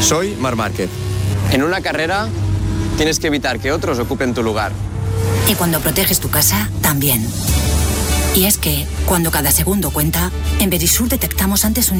Soy Marc Márquez. En una carrera tienes que evitar que otros ocupen tu lugar. Y cuando proteges tu casa, también. Y es que, cuando cada segundo cuenta, en Verisur detectamos antes un